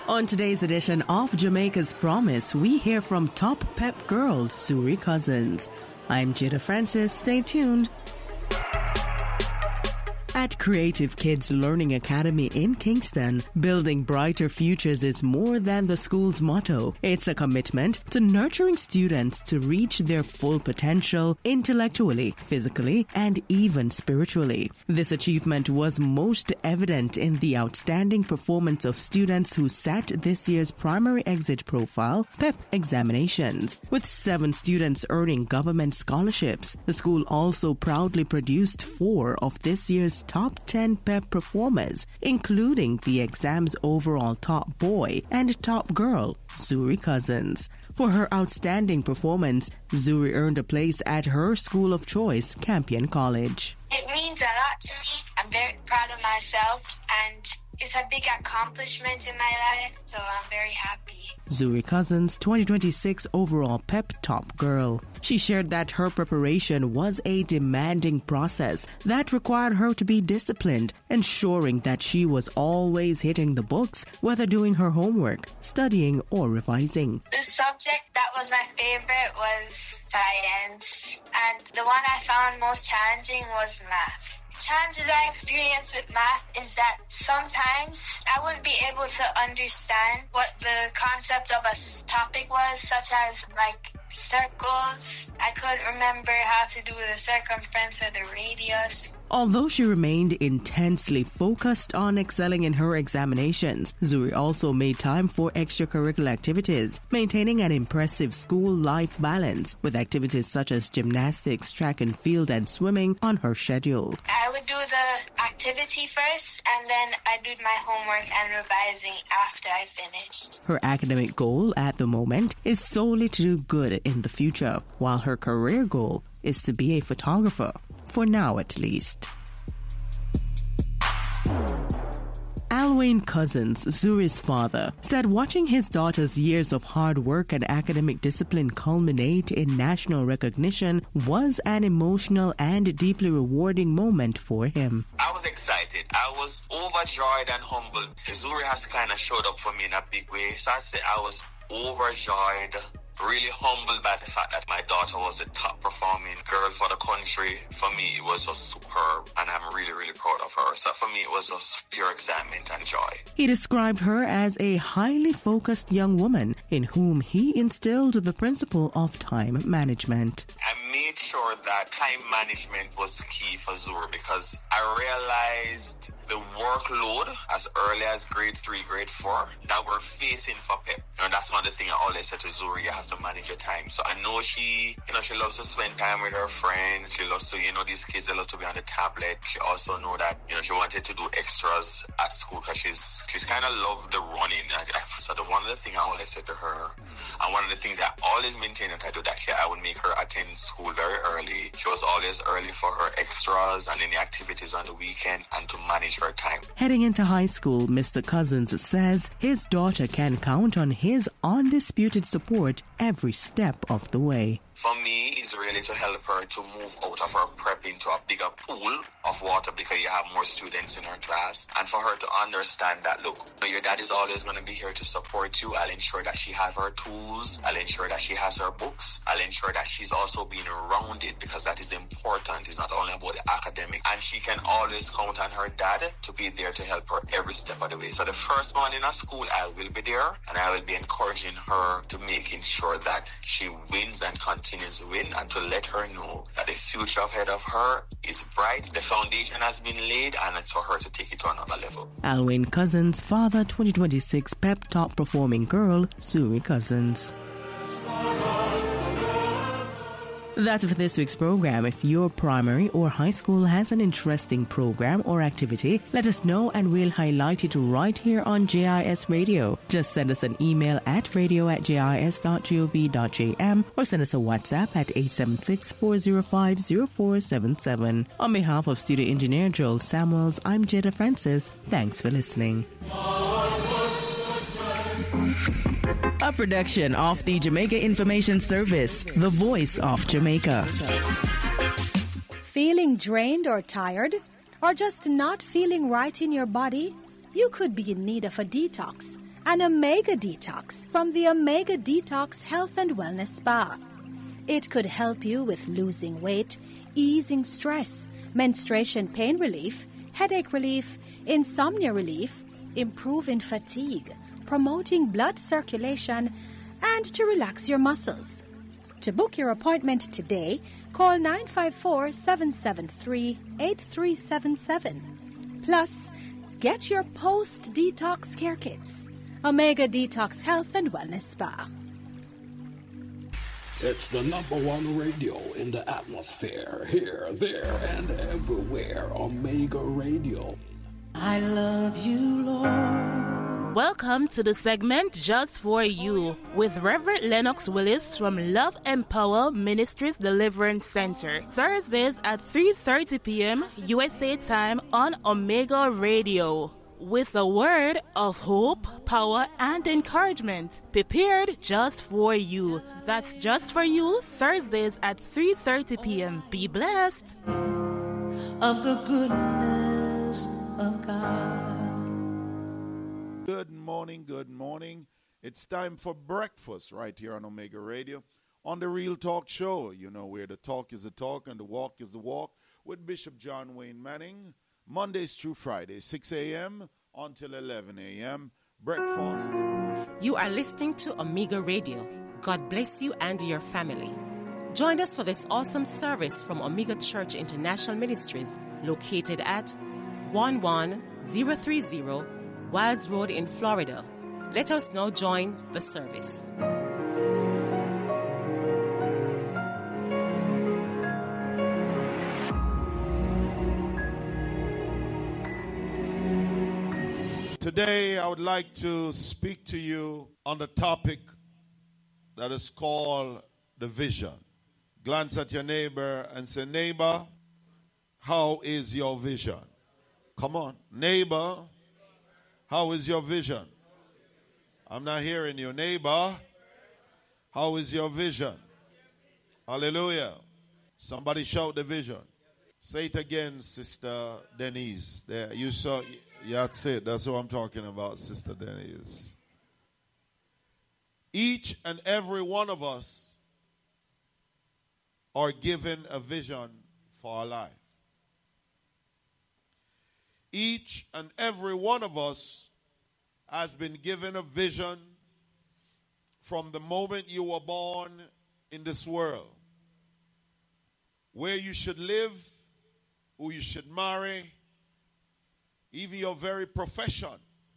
On today's edition of Jamaica's Promise, we hear from top pep girl Zuri Cousins. I'm Jada Francis. Stay tuned. At Creative Kids Learning Academy in Kingston, building brighter futures is more than the school's motto. It's a commitment to nurturing students to reach their full potential intellectually, physically, and even spiritually. This achievement was most evident in the outstanding performance of students who sat this year's primary exit profile PEP examinations. With 7 students earning government scholarships, the school also proudly produced 4 of this year's top 10 PEP performers, including the exam's overall top boy and top girl, Zuri Cousins. For her outstanding performance, Zuri earned a place at her school of choice, Campion College. It means a lot to me. I'm very proud of myself, and it's a big accomplishment in my life, so I'm very happy. Zuri Cousins, 2026 overall PEP top girl. She shared that her preparation was a demanding process that required her to be disciplined, ensuring that she was always hitting the books, whether doing her homework, studying, or revising. The subject that was my favorite was science, and the one I found most challenging was math. Challenges I experience with math is that sometimes I wouldn't be able to understand what the concept of a topic was, such as like circles. I couldn't remember how to do the circumference or the radius. Although she remained intensely focused on excelling in her examinations, Zuri also made time for extracurricular activities, maintaining an impressive school-life balance with activities such as gymnastics, track and field, and swimming on her schedule. I would do the activity first, and then I'd do my homework and revising after I finished. Her academic goal at the moment is solely to do good in the future, while her career goal is to be a photographer. For now, at least. Alwyn Cousins, Zuri's father, said watching his daughter's years of hard work and academic discipline culminate in national recognition was an emotional and deeply rewarding moment for him. I was excited. I was overjoyed and humbled. Zuri has kind of showed up for me in a big way. So I say I was overjoyed, really humbled by the fact that my daughter was a top performing girl for the country. For me, it was just superb, and I'm really, really proud of her. So for me, it was just pure excitement and joy. He described her as a highly focused young woman in whom he instilled the principle of time management. I made sure that time management was key for Zuri because I realized the workload as early as grade 3, grade 4 that we're facing for PEP. And that's one of the things I always said to Zuri, you have to manage your time. So I know she loves to spend time with her friends. She loves to, these kids, they love to be on the tablet. She also know that, she wanted to do extras at school because she's kind of loved the running. So one of the things I always said to her, and one of the things I always maintained that I do that I would make her attend school very early. She was always early for her extras and any activities on the weekend and to manage her time. Heading into high school, Mr. Cousins says his daughter can count on his undisputed support every step of the way. For me, it's really to help her to move out of her prep into a bigger pool of water because you have more students in her class. And for her to understand that, look, your dad is always going to be here to support you. I'll ensure that she has her tools. I'll ensure that she has her books. I'll ensure that she's also being rounded because that is important. It's not only about the academic. And she can always count on her dad to be there to help her every step of the way. So the first one in her school, I will be there and I will be encouraging her to making sure that she wins and continues to win and to let her know that the future ahead of her is bright. The foundation has been laid and it's for her to take it to another level. Alwyn Cousins, father, 2026 PEP top performing girl, Zuri Cousins. That's it for this week's program. If your primary or high school has an interesting program or activity, let us know and we'll highlight it right here on JIS Radio. Just send us an email at radio@jis.gov.jm or send us a WhatsApp at 876-405-0477. On behalf of studio engineer Joel Samuels, I'm Jada Francis. Thanks for listening. A production of the Jamaica Information Service, the voice of Jamaica. Feeling drained or tired? Or just not feeling right in your body? You could be in need of a detox. an Omega Detox from the Omega Detox Health and Wellness Spa. It could help you with losing weight, easing stress, menstruation pain relief, headache relief, insomnia relief, improving fatigue, promoting blood circulation, and to relax your muscles. To book your appointment today, call 954-773-8377. Plus, get your post-detox care kits. Omega Detox Health and Wellness Spa. It's the #1 radio in the atmosphere. Here, there, and everywhere. Omega Radio. I love you, Lord. Welcome to the segment Just For You with Reverend Lennox Willis from Love Empower Ministries Deliverance Center. Thursdays at 3:30 p.m. USA time on Omega Radio. With a word of hope, power, and encouragement. Prepared just for you. That's Just For You, Thursdays at 3:30 p.m. Be blessed. Of the goodness of God. Good morning, good morning. It's time for breakfast right here on Omega Radio on the Real Talk Show. You know, where the talk is the talk and the walk is the walk with Bishop John Wayne Manning. Mondays through Fridays, 6 a.m. until 11 a.m. Breakfast is a worship. You are listening to Omega Radio. God bless you and your family. Join us for this awesome service from Omega Church International Ministries, located at 11030 Wilds Road in Florida. Let us now join the service. Today, I would like to speak to you on the topic that is called the vision. Glance at your neighbor and say, neighbor, how is your vision? Come on. Neighbor, how is your vision? I'm not hearing you. Neighbor, how is your vision? Hallelujah. Somebody shout the vision. Say it again, Sister Denise. There, you saw. Yeah, that's it. That's what I'm talking about, Sister Denise. Each and every one of us are given a vision for our life. Each and every one of us has been given a vision from the moment you were born in this world. Where you should live, who you should marry, even your very profession.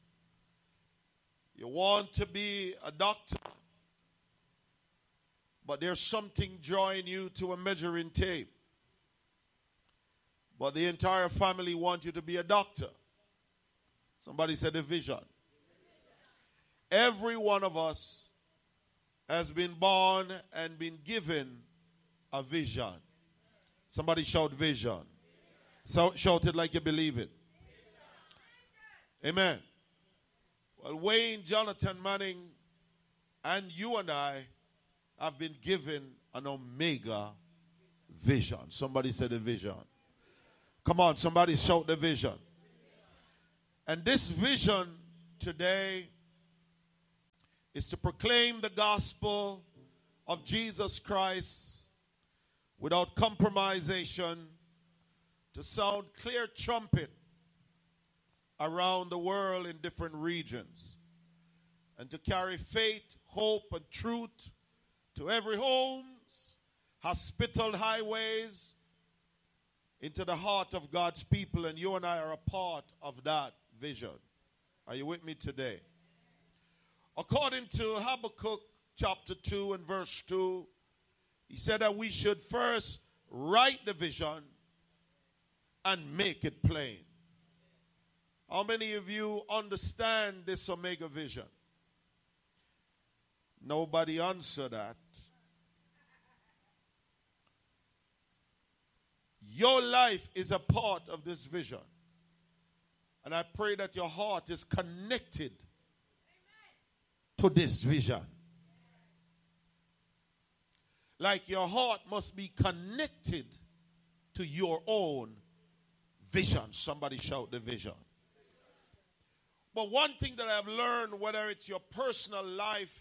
You want to be a doctor, but there's something drawing you to a measuring tape. But the entire family wants you to be a doctor. Somebody said a vision. Every one of us has been born and been given a vision. Somebody shout vision. So shout it like you believe it. Amen. Well, Wayne Jonathan Manning and you and I have been given an Omega vision. Somebody said a vision. Come on, somebody shout the vision. And this vision today is to proclaim the gospel of Jesus Christ without compromisation, to sound clear trumpet around the world in different regions, and to carry faith, hope, and truth to every homes, hospital, highways, into the heart of God's people. And you and I are a part of that vision. Are you with me today? According to Habakkuk chapter 2 and verse 2, he said that we should first write the vision and make it plain. How many of you understand this Omega vision? Nobody answer that. Your life is a part of this vision. And I pray that your heart is connected to this vision. Like your heart must be connected to your own vision. Somebody shout the vision. But one thing that I've learned, whether it's your personal life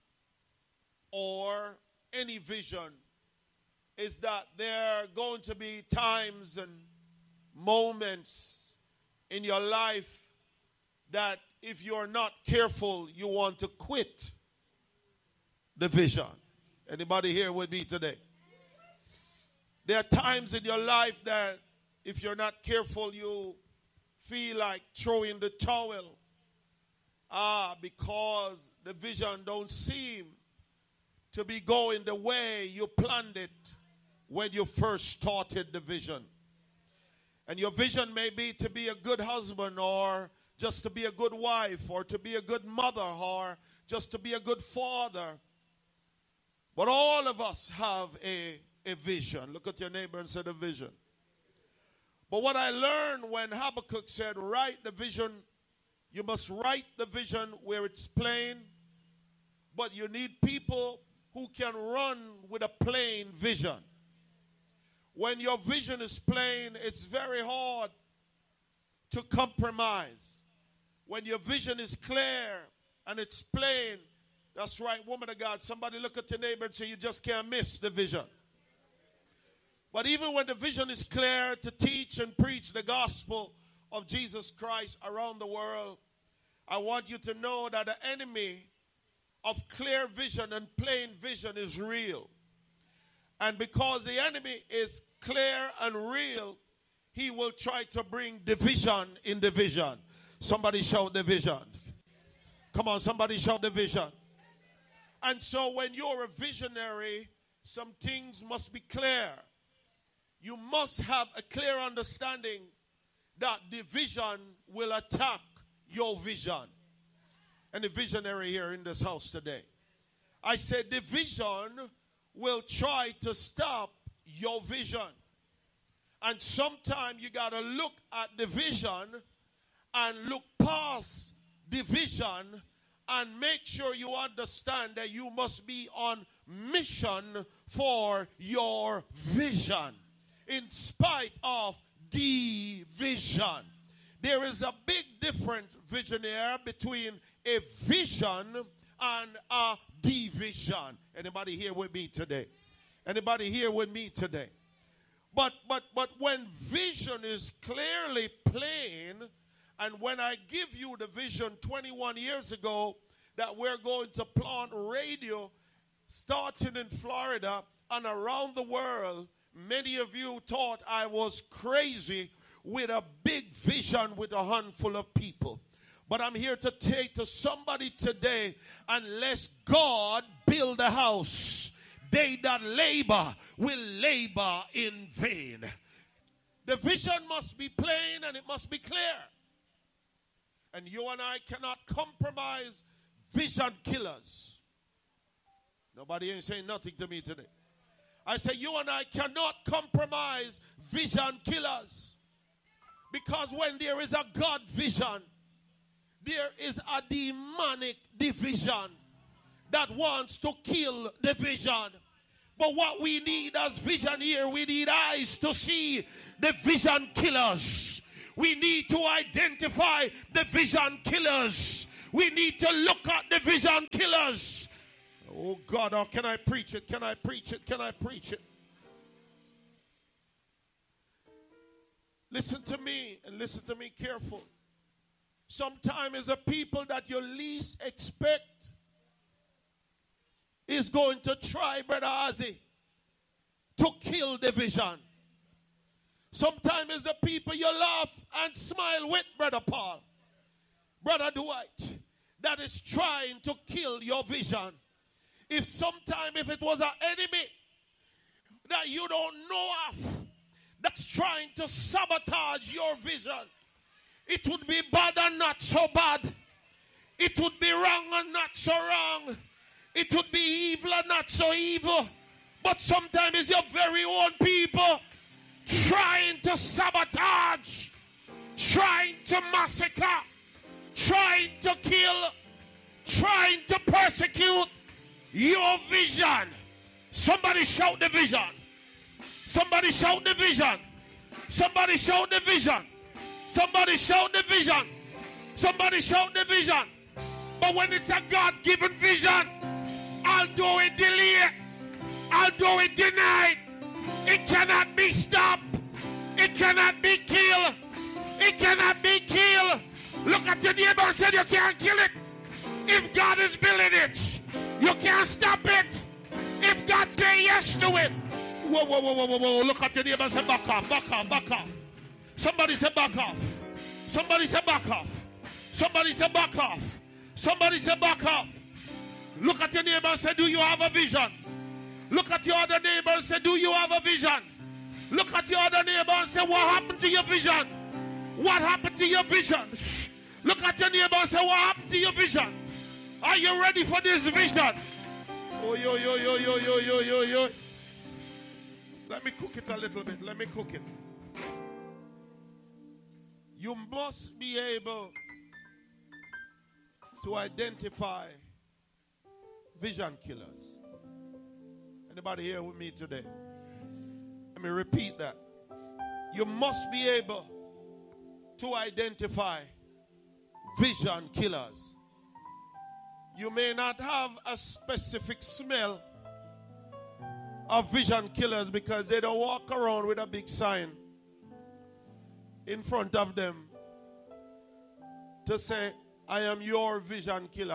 or any vision, is that there are going to be times and moments in your life that if you're not careful, you want to quit the vision. Anybody here with me today? There are times in your life that if you're not careful, you feel like throwing the towel. Because the vision don't seem to be going the way you planned it when you first started the vision. And your vision may be to be a good husband, or just to be a good wife, or to be a good mother, or just to be a good father. But all of us have a vision. Look at your neighbor and say the vision. But what I learned when Habakkuk said, write the vision, you must write the vision where it's plain, but you need people who can run with a plain vision. When your vision is plain, it's very hard to compromise. When your vision is clear and it's plain, that's right, woman of God. Somebody look at your neighbor and say, you just can't miss the vision. But even when the vision is clear to teach and preach the gospel of Jesus Christ around the world, I want you to know that the enemy of clear vision and plain vision is real. And because the enemy is clear and real, he will try to bring division in the vision. Somebody shout the vision. Come on, somebody shout the vision. And so when you're a visionary, some things must be clear. You must have a clear understanding that division will attack your vision. And the visionary here in this house today, I said division will try to stop your vision. And sometimes you got to look at the vision and look past the vision and make sure you understand that you must be on mission for your vision in spite of division. There is a big difference, visionaire, between a vision and a division. Anybody here with me today? Anybody here with me today? But when vision is clearly plain, and when I give you the vision 21 years ago that we're going to plant radio starting in Florida and around the world, many of you thought I was crazy with a big vision with a handful of people. But I'm here to take to somebody today, unless God build a house, they that labor will labor in vain. The vision must be plain and it must be clear. And you and I cannot compromise vision killers. Nobody ain't saying nothing to me today. I say you and I cannot compromise vision killers. Because when there is a God vision, there is a demonic division that wants to kill the vision. But what we need as vision here, we need eyes to see the vision killers. We need to identify the vision killers. We need to look at the vision killers. Oh God, oh, can I preach it? Can I preach it? Can I preach it? Listen to me and listen to me careful. Sometimes the people that you least expect is going to try, Brother Ozzy, to kill the vision. Sometimes the people you laugh and smile with, Brother Paul, Brother Dwight, that is trying to kill your vision. If it was an enemy that you don't know of, that's trying to sabotage your vision, it would be bad and not so bad. It would be wrong and not so wrong. It would be evil and not so evil. But sometimes it's your very own people trying to sabotage, trying to massacre, trying to kill, trying to persecute your vision. Somebody shout the vision. Somebody shout the vision. Somebody shout the vision. Somebody shout the vision. Somebody shout the vision. But when it's a God-given vision, although it delayed, although it denied, it cannot be stopped. It cannot be killed. It cannot be killed. Look at your neighbor and say you can't kill it. If God is building it, you can't stop it. If God say yes to it. Whoa, whoa, whoa, whoa, whoa, whoa. Look at your neighbor and say back off, back off, back off. Somebody say back off. Somebody say back off. Somebody say back off. Somebody say back off. Look at your neighbor and say, do you have a vision? Look at your other neighbor and say, do you have a vision? Look at your other neighbor and say, what happened to your vision? What happened to your vision? Look at your neighbor and say, what happened to your vision? Are you ready for this vision? Oh, yo, yo, yo, yo, yo, yo, yo, yo. Let me cook it a little bit. Let me cook it. You must be able to identify vision killers. Anybody here with me today? Let me repeat that. You must be able to identify vision killers. You may not have a specific smell of vision killers because they don't walk around with a big sign in front of them to say, I am your vision killer.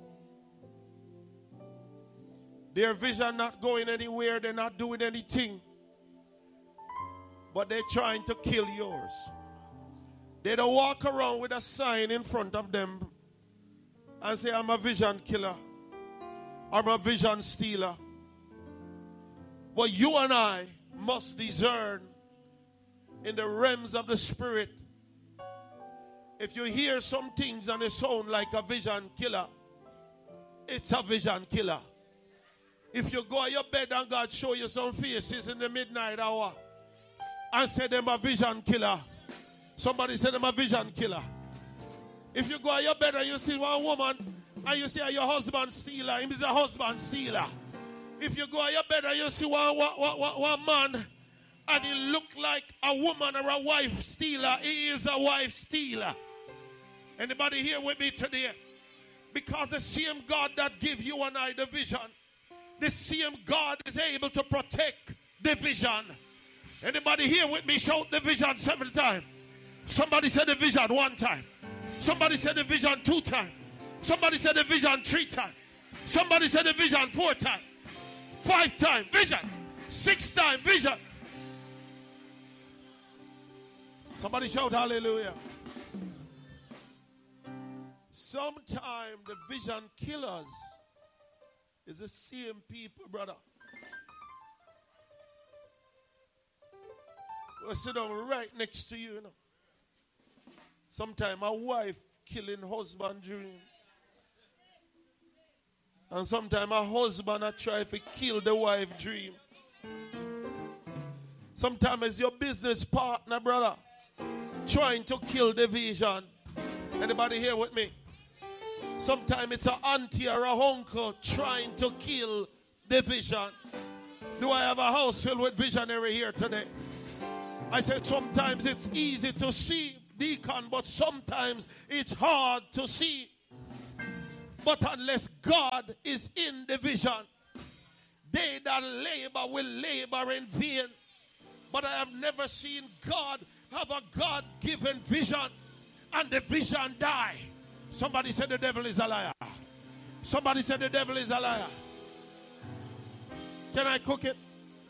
Their vision not going anywhere, they're not doing anything, but they're trying to kill yours. They don't walk around with a sign in front of them and say, I'm a vision killer, I'm a vision stealer. But you and I must discern in the realms of the spirit. If you hear some things and they sound like a vision killer, it's a vision killer. If you go to your bed and God show you some faces in the midnight hour and say them a vision killer, somebody say them a vision killer. If you go to your bed and you see one woman and you see your husband stealer, him is a husband stealer. If you go to your bed and you see one man and he look like a woman or a wife stealer, he is a wife stealer. Anybody here with me today? Because the same God that give you and I the vision, the same God is able to protect the vision. Anybody here with me shout the vision 7 times? Somebody said the vision 1 time. Somebody said the vision 2 times. Somebody said the vision 3 times. Somebody said the vision 4 times. 5 times vision. 6 times vision. Somebody shout hallelujah. Sometimes the vision killers is the same people, brother. Who sit down right next to you, you know. Sometimes a wife killing husband dream. And sometimes a husband try to kill the wife dream. Sometimes it's your business partner, brother, trying to kill the vision. Anybody here with me? Sometimes it's an auntie or a uncle trying to kill the vision. Do I have a house filled with visionary here today? I said sometimes it's easy to see, deacon, but sometimes it's hard to see. But unless God is in the vision, they that labor will labor in vain. But I have never seen God have a God-given vision and the vision die. Somebody said the devil is a liar. Somebody said the devil is a liar. Can I cook it?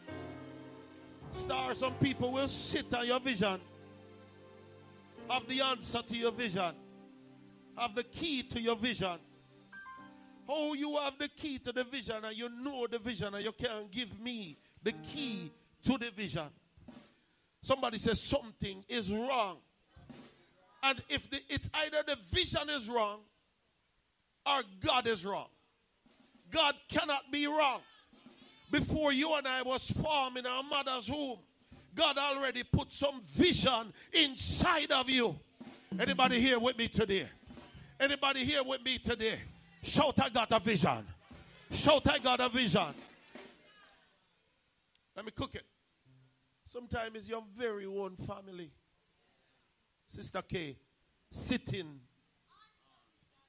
Star, some people will sit on your vision, have the answer to your vision, have the key to your vision. Oh, you have the key to the vision and you know the vision and you can't give me the key to the vision. Somebody says something is wrong. And if it's either the vision is wrong or God is wrong. God cannot be wrong. Before you and I was formed in our mother's womb, God already put some vision inside of you. Anybody here with me today? Anybody here with me today? Shout, I got a vision. Shout, I got a vision. Let me cook it. Sometimes it's your very own family, Sister K, sitting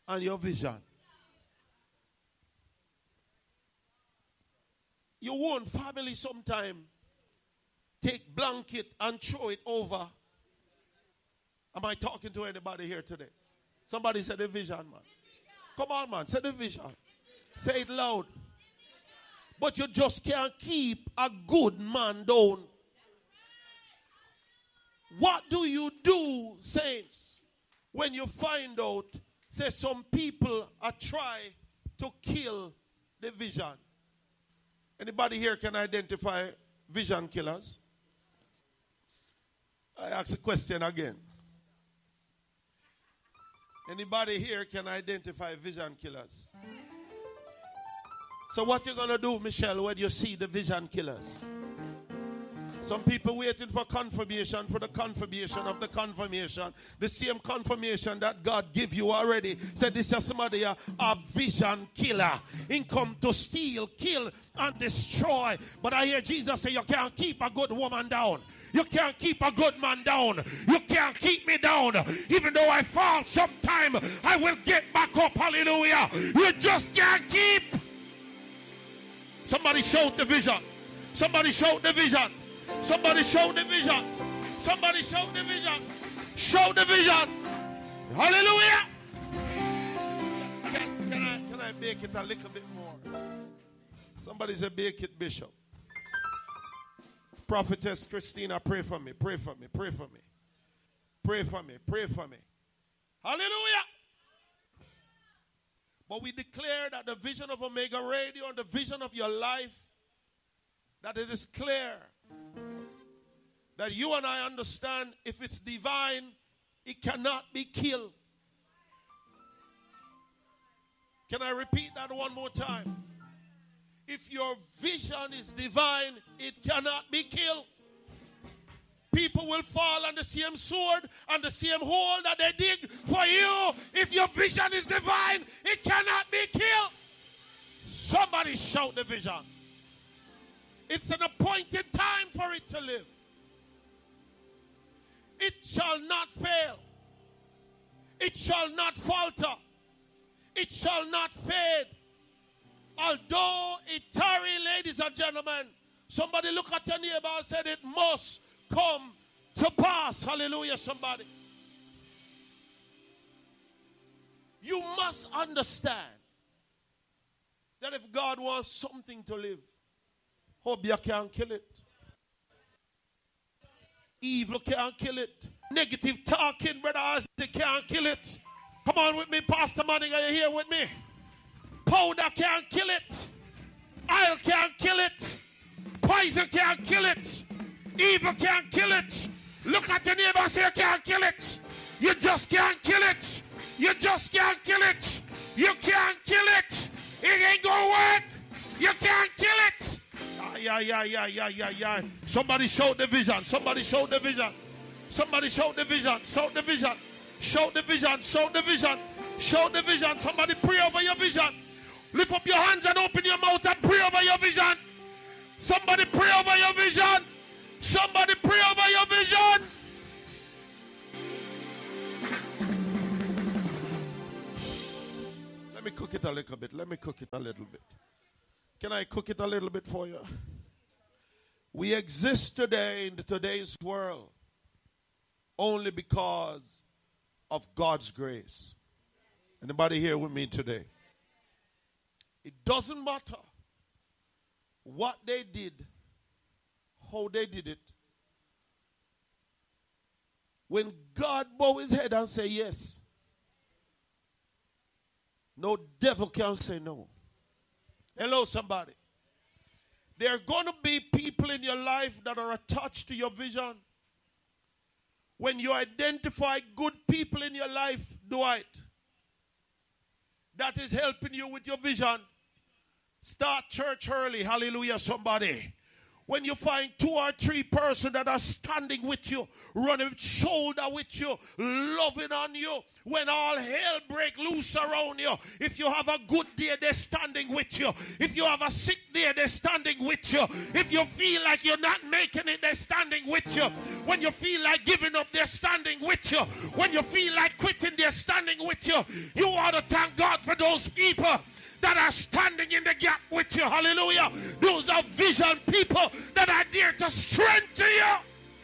and your vision. Your own family sometime take blanket and throw it over. Am I talking to anybody here today? Somebody said the vision, man. Come on, man. Say the vision. Say it loud. But you just can't keep a good man down. What do you do, saints, when you find out, say some people are trying to kill the vision? Anybody here can identify vision killers? I ask a question again. Anybody here can identify vision killers? So what you going to do, Michelle, when you see the vision killers? Some people waiting for confirmation, for the confirmation of the confirmation. The same confirmation that God give you already. Said this is somebody a vision killer. He come to steal, kill, and destroy. But I hear Jesus say you can't keep a good woman down. You can't keep a good man down. You can't keep me down. Even though I fall sometime, I will get back up. Hallelujah. You just can't keep. Somebody shout the vision. Somebody shout the vision. Somebody show the vision. Somebody show the vision. Show the vision. Hallelujah. Can I bake it a little bit more? Somebody say bake it, Bishop. Prophetess Christina, pray for me. Pray for me. Pray for me. Pray for me. Pray for me. Hallelujah. But we declare that the vision of Omega Radio and the vision of your life, that it is clear that you and I understand if it's divine, it cannot be killed. Can I repeat that one more time? If your vision is divine, it cannot be killed. People will fall on the same sword and the same hole that they dig for you. If your vision is divine, it cannot be killed. Somebody shout the vision. It's an appointed time for it to live. It shall not fail. It shall not falter. It shall not fade. Although it tarry, ladies and gentlemen, somebody look at your neighbor and said it must come to pass. Hallelujah, somebody. You must understand that if God wants something to live, hope you can't kill it. Evil can't kill it. Negative talking, brother Isaac, can't kill it. Come on with me, Pastor Manning, are you here with me? Powder can't kill it. Oil can't kill it. Poison can't kill it. Evil can't kill it. Look at your neighbor and say you can't kill it. You just can't kill it. You just can't kill it. You can't kill it. It ain't gonna work. You can't kill it. Yeah. Somebody show the vision. Somebody show the vision. Somebody show the vision. Show the vision. Show the vision. Show the vision. Show the vision. Somebody pray over your vision. Lift up your hands and open your mouth and pray over your vision. Somebody pray over your vision. Somebody pray over your vision. Let me cook it a little bit. Let me cook it a little bit. Can I cook it a little bit for you? We exist today in today's world only because of God's grace. Anybody here with me today? It doesn't matter what they did, how they did it. When God bow his head and say yes, no devil can say no. Hello, somebody. There are going to be people in your life that are attached to your vision. When you identify good people in your life, Dwight, that is helping you with your vision, start church early. Hallelujah, somebody. When you find 2 or 3 persons that are standing with you, running shoulder with you, loving on you, when all hell break loose around you, if you have a good day, they're standing with you. If you have a sick day, they're standing with you. If you feel like you're not making it, they're standing with you. When you feel like giving up, they're standing with you. When you feel like quitting, they're standing with you. You ought to thank God for those people that are standing in the gap with you. Hallelujah. Those are vision people that are there to strengthen you.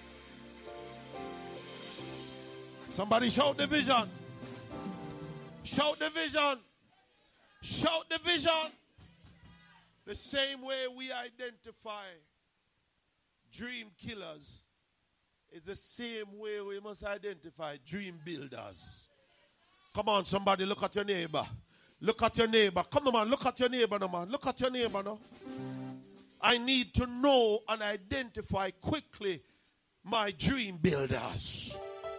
Somebody shout the vision. Shout the vision. Shout the vision. The same way we identify dream killers is the same way we must identify dream builders. Come on, somebody, look at your neighbor. Look at your neighbor. Come on, man. Look at your neighbor now, man. Look at your neighbor now. I need to know and identify quickly my dream builders.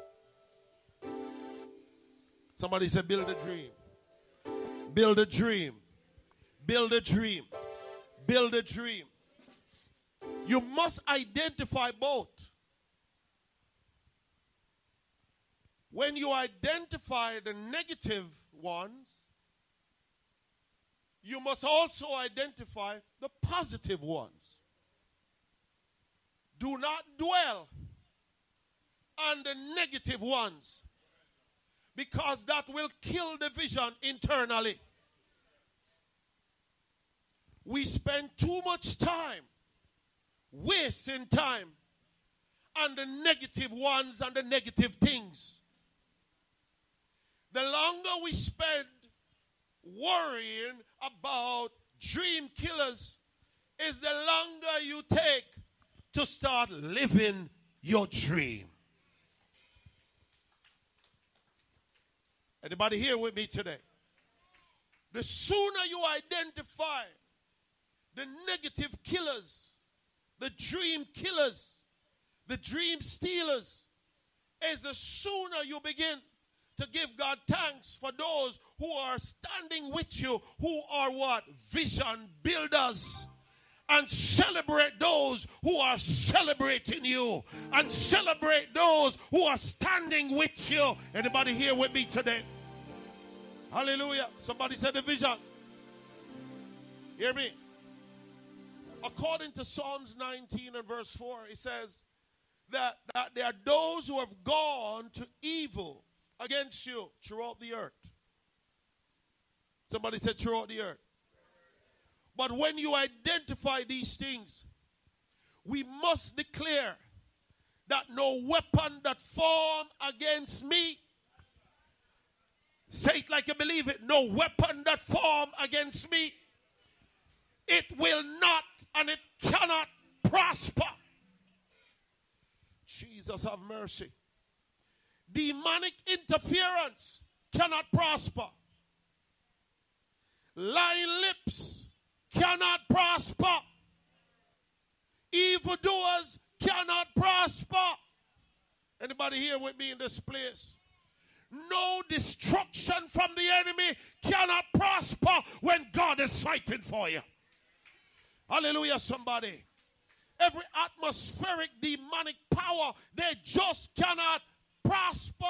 Somebody said, build a dream. Build a dream. Build a dream. Build a dream. You must identify both. When you identify the negative ones, you must also identify the positive ones. Do not dwell on the negative ones, because that will kill the vision internally. We spend too much time wasting time on the negative ones and the negative things. The longer we spend worrying about dream killers is the longer you take to start living your dream. Anybody here with me today? The sooner you identify the negative killers, the dream killers, the dream stealers, is the sooner you begin to give God thanks for those who are standing with you, who are what? Vision builders. And celebrate those who are celebrating you. And celebrate those who are standing with you. Anybody here with me today? Hallelujah. Somebody said the vision. Hear me. According to Psalms 19 and verse 4, it says that there are those who have gone to evil against you throughout the earth. Somebody said throughout the earth. But when you identify these things, we must declare that no weapon that form against me, say it like you believe it, no weapon that form against me, it will not and it cannot prosper. Jesus have mercy. Demonic interference cannot prosper. Lying lips cannot prosper. Evildoers cannot prosper. Anybody here with me in this place? No destruction from the enemy cannot prosper when God is fighting for you. Hallelujah, somebody. Every atmospheric demonic power, they just cannot prosper.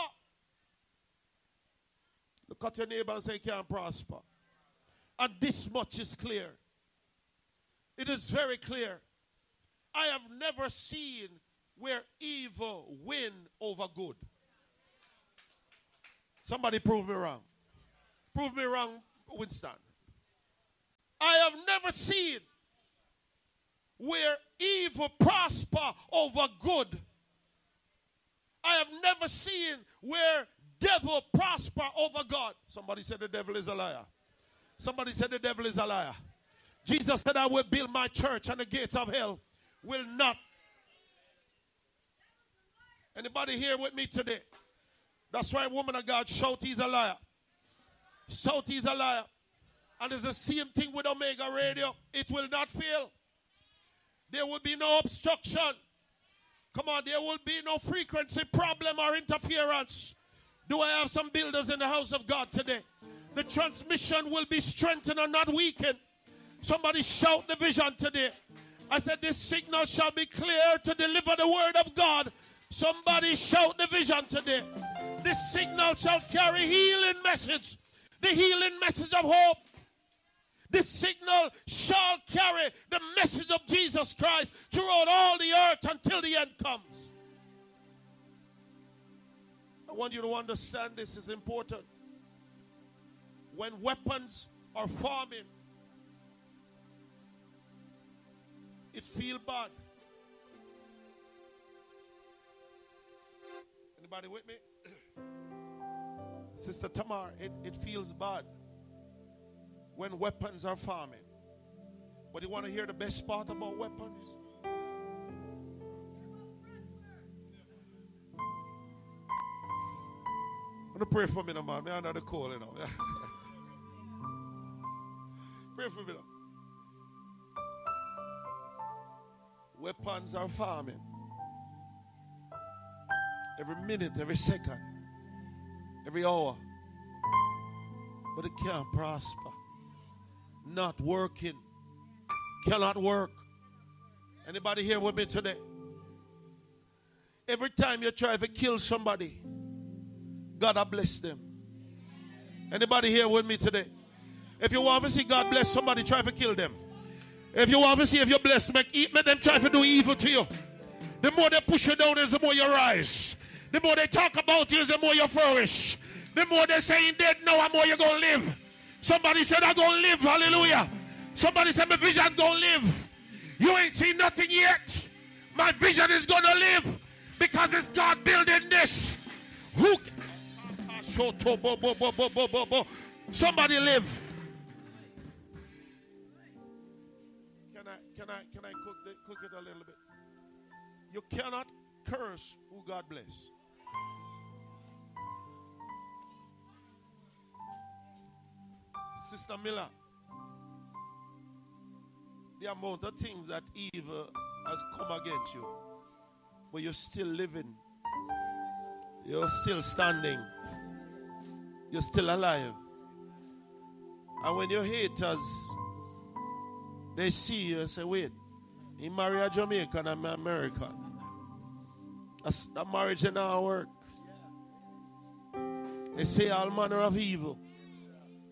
Look at your neighbor and say, can't prosper. And this much is clear. It is very clear. I have never seen where evil win over good. Somebody prove me wrong. Prove me wrong, Winston. I have never seen where evil prosper over good. I have never seen where devil prosper over God. Somebody said the devil is a liar. Somebody said the devil is a liar. Jesus said, I will build my church and the gates of hell will not. Anybody here with me today? That's why woman of God shout he's a liar. Shout he's a liar. And it's the same thing with Omega Radio. It will not fail. There will be no obstruction. Come on, there will be no frequency problem or interference. Do I have some builders in the house of God today? The transmission will be strengthened and not weakened. Somebody shout the vision today. I said, this signal shall be clear to deliver the word of God. Somebody shout the vision today. This signal shall carry healing message. The healing message of hope. This signal shall carry the message of Jesus Christ throughout all the earth until the end comes. I want you to understand this is important. When weapons are forming, it feels bad. Anybody with me? Sister Tamar, it feels bad when weapons are forming. But you want to hear the best part about weapons? I'm going to pray for me now, man. I'm not a call, you know. Pray for me now. Weapons are forming. Every minute, every second, every hour. But it can't prosper. Not working. Cannot work. Anybody here with me today? Every time you try to kill somebody, God will bless them. Anybody here with me today? If you want to see God bless somebody, try to kill them. If you want to see if you're blessed, make them try to do evil to you. The more they push you down, the more you rise. The more they talk about you, the more you flourish. The more they say you're dead now, the more you're going to live. Somebody said, I'm going to live. Hallelujah. Somebody said, my vision going to live. You ain't seen nothing yet. My vision is going to live because it's God building this. Who? Somebody live. Can I cook it a little bit? You cannot curse who God bless. Sister Miller, the amount of things that evil has come against you, but you're still living, you're still standing, you're still alive. And when your haters, they see you and say, wait, he marry a Jamaican and I'm American. That marriage ain't not work. They say all manner of evil.